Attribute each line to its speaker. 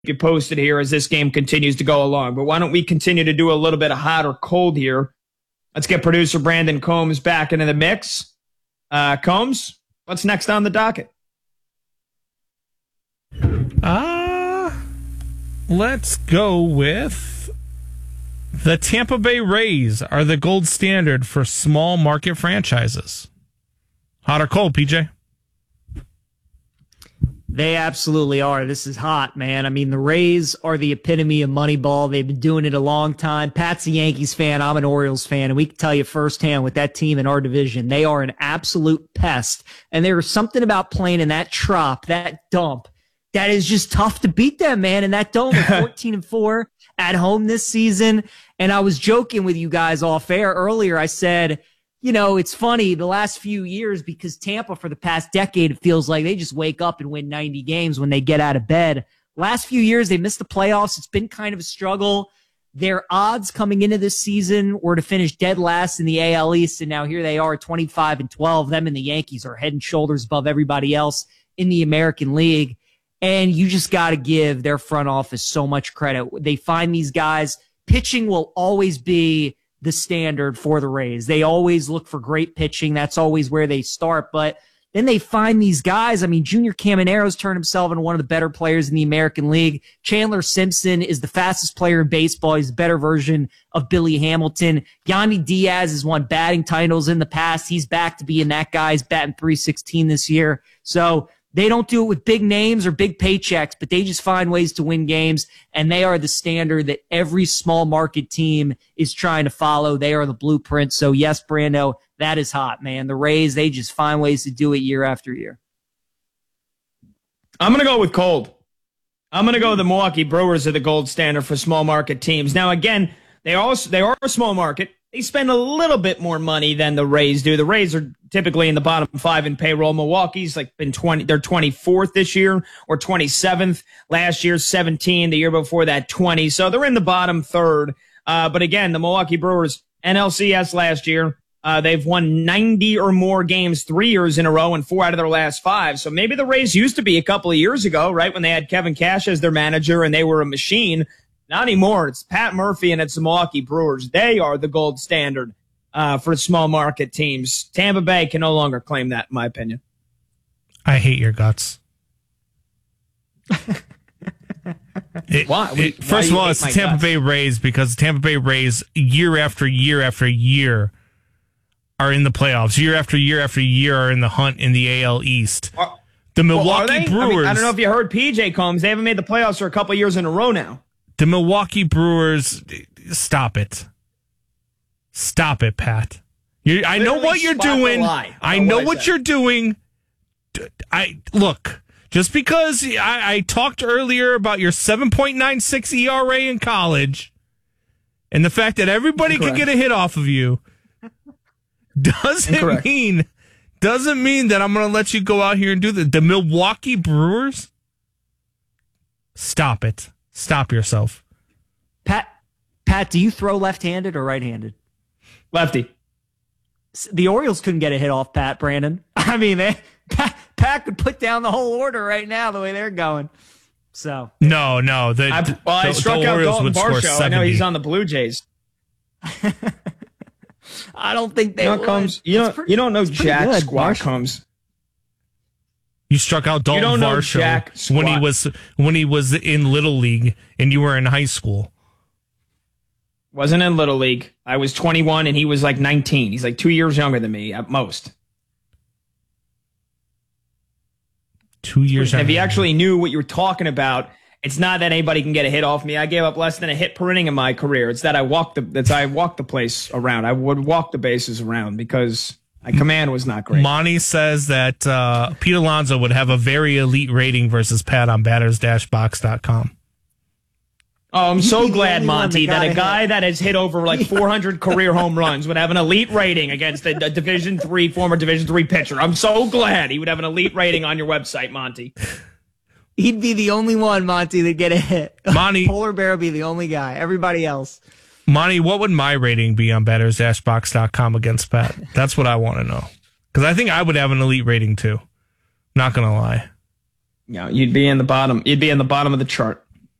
Speaker 1: you posted here as this game continues to go along. But why don't we continue to do a little bit of hot or cold here? Let's get producer Brandon Combs back into the mix. Combs, what's next on the docket?
Speaker 2: Let's go with the Tampa Bay Rays are the gold standard for small market franchises. Hot or cold, PJ?
Speaker 3: They absolutely are. This is hot, man. I mean, the Rays are the epitome of Moneyball. They've been doing it a long time. Pat's a Yankees fan. I'm an Orioles fan. And we can tell you firsthand with that team in our division, they are an absolute pest. And there is something about playing in that trop, that dump, that is just tough to beat them, man. And that dome, 14-4 at home this season. And I was joking with you guys off air earlier. I said, you know, it's funny the last few years because Tampa for the past decade, it feels like they just wake up and win 90 games when they get out of bed. Last few years, they missed the playoffs. It's been kind of a struggle. Their odds coming into this season were to finish dead last in the AL East. And now here they are 25-12. Them and the Yankees are head and shoulders above everybody else in the American League. And you just got to give their front office so much credit. They find these guys. Pitching will always be the standard for the Rays. They always look for great pitching. That's always where they start. But then they find these guys. I mean, Junior Camanero's turned himself into one of the better players in the American League. Chandler Simpson is the fastest player in baseball. He's a better version of Billy Hamilton. Yandy Diaz has won batting titles in the past. He's back to being that guy. He's batting .316 this year. So they don't do it with big names or big paychecks, but they just find ways to win games, and they are the standard that every small market team is trying to follow. They are the blueprint. So, yes, Brando, that is hot, man. The Rays, they just find ways to do it year after year.
Speaker 1: I'm going to go with cold. I'm going to go with the Milwaukee Brewers are the gold standard for small market teams. Now, again, they are a small market. They spend a little bit more money than the Rays do. The Rays are typically in the bottom 5 in payroll. Milwaukee's like been they're 24th this year or 27th. Last year, 17. The year before that, 20. So they're in the bottom third. But again, the Milwaukee Brewers, NLCS last year, they've won 90 or more games 3 years in a row and 4 out of their last 5. So maybe the Rays used to be a couple of years ago, right, when they had Kevin Cash as their manager and they were a machine. Not anymore. It's Pat Murphy and it's the Milwaukee Brewers. They are the gold standard for small market teams. Tampa Bay can no longer claim that, in my opinion.
Speaker 2: I hate your guts.
Speaker 1: Why?
Speaker 2: First of all, it's the Tampa Bay Rays because the Tampa Bay Rays, year after year after year, are in the playoffs. Year after year after year are in the hunt in the AL East. The Milwaukee Brewers.
Speaker 1: I don't know if you heard PJ Combs. They haven't made the playoffs for a couple of years in a row now.
Speaker 2: The Milwaukee Brewers, stop it. Stop it, Pat. I know what you're doing. I know what you're doing. Look, just because I talked earlier about your 7.96 ERA in college and the fact that everybody can get a hit off of you doesn't mean that I'm going to let you go out here and do the Milwaukee Brewers. Stop it. Stop yourself.
Speaker 3: Pat, do you throw left-handed or right-handed?
Speaker 1: Lefty.
Speaker 3: The Orioles couldn't get a hit off Pat, Brandon. I mean, Pat could put down the whole order right now the way they're going. So
Speaker 2: No.
Speaker 1: I struck out Dalton Varsho. I know he's on the Blue Jays.
Speaker 3: I don't think they would.
Speaker 1: Combs, you don't know Jack Squat Combs.
Speaker 2: You struck out Dalton Varsho when he was in Little League and you were in high school.
Speaker 1: Wasn't in Little League. I was 21 and he was like 19. He's like 2 years younger than me at most.
Speaker 2: 2 years younger.
Speaker 1: If you actually knew what you were talking about, it's not that anybody can get a hit off me. I gave up less than a hit per inning in my career. It's that I walked the place around. I would walk the bases around because my command was not great.
Speaker 2: Monty says that Pete Alonso would have a very elite rating versus Pat on batters-box.com.
Speaker 1: Oh, I'm so glad, Monty, that a guy that has hit over like 400 career home runs would have an elite rating against a former Division III pitcher. I'm so glad he would have an elite rating on your website, Monty.
Speaker 3: He'd be the only one, Monty, that get a hit.
Speaker 2: Monty,
Speaker 3: Polar Bear would be the only guy. Everybody else.
Speaker 2: Monty, what would my rating be on batters-box.com against Pat? That's what I want to know. Because I think I would have an elite rating too. Not going to lie.
Speaker 1: Yeah, you'd be in the bottom. You'd be in the bottom of the chart.